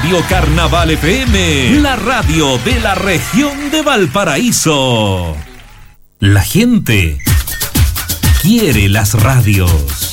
Radio Carnaval FM, la radio de la región de Valparaíso. La gente quiere las radios.